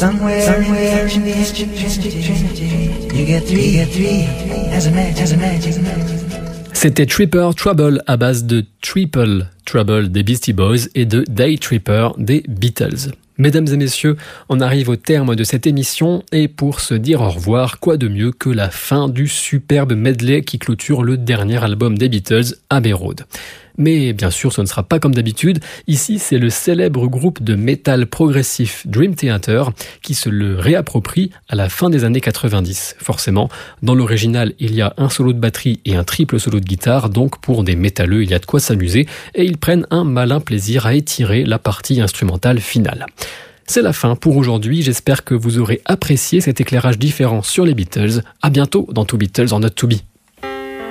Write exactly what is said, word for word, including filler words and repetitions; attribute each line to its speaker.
Speaker 1: Somewhere, somewhere in the infinity, you get three, you get three, as a match, as a match, as a match.
Speaker 2: C'était Tripper Trouble à base de Triple Trouble des Beastie Boys et de Day Tripper des Beatles. Mesdames et messieurs, on arrive au terme de cette émission et pour se dire au revoir, quoi de mieux que la fin du superbe medley qui clôture le dernier album des Beatles, Abbey Road. Mais bien sûr, ce ne sera pas comme d'habitude. Ici, c'est le célèbre groupe de métal progressif Dream Theater qui se le réapproprie à la fin des années quatre-vingt-dix. Forcément, dans l'original, il y a un solo de batterie et un triple solo de guitare, donc pour des métalleux, il y a de quoi s'amuser et ils prennent un malin plaisir à étirer la partie instrumentale finale. C'est la fin pour aujourd'hui, j'espère que vous aurez apprécié cet éclairage différent sur les Beatles. À bientôt dans Two Beatles en Not To Be.